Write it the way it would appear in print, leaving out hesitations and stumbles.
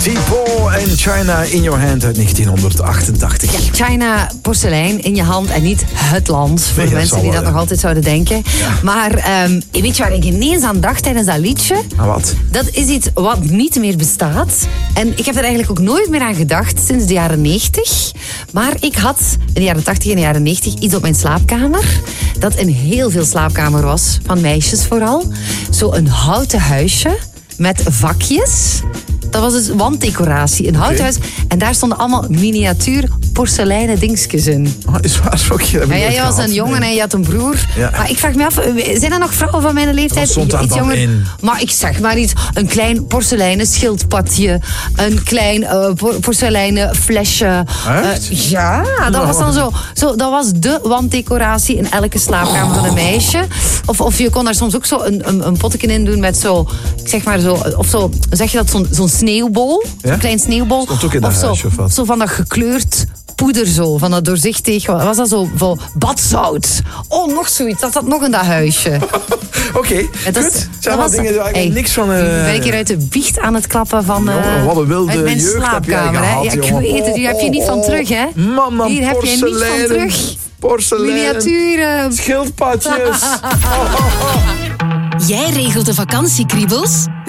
Tipo en China in Your Hand uit 1988. Ja, China, porselein in je hand en niet het land. Voor Nee, de dat mensen zal die wel, dat nog altijd zouden denken. Ja. Maar weet je waar ik ineens aan dacht tijdens dat liedje? Ah, wat? Dat is iets wat niet meer bestaat. En ik heb er eigenlijk ook nooit meer aan gedacht sinds de jaren 90. Maar ik had in de jaren 80 en de jaren 90 iets op mijn slaapkamer. Dat in heel veel slaapkamer was, van meisjes vooral. Zo een houten huisje met vakjes. Dat was dus wanddecoratie, een houten huis. En daar stonden allemaal miniatuur porseleinen dingetjes in. Oh, is waar? Okay, Ja, jij was een jongen en je had een broer. Ja. Maar ik vraag me af, zijn er nog vrouwen van mijn leeftijd? Wat stond daar iets dan in? Maar ik zeg maar iets. Een klein porseleinen schildpadje. Een klein porseleinen flesje. Echt? Ja, dat was dan zo. Dat was de wanddecoratie in elke slaapkamer van een meisje. Of je kon daar soms ook zo een potje in doen met zo, ik zeg maar zo, of zo, zeg je dat, zo'n sneeuwbol. Ja? Een klein sneeuwbol. Stond ook in dat of zo, huisje of wat? zo van dat gekleurd poeder zo, van dat doorzichtig, wat was dat zo, van badzout. Oh, nog zoiets, dat zat nog in dat huisje. Oké, Dat goed. Zijn wel dingen waar ik hey, niks van... nu ben ik hier uit de biecht aan het klappen van Jongen, wat een wilde uit mijn jeugd heb jij slaapkamer. gehad, Ja, ik jongen. weet het, hier heb je niet van terug, hè. Man, Hier heb je niet van porseleinen, terug. Porselein. Miniaturen. Schildpadjes. Jij regelt de vakantiekriebels?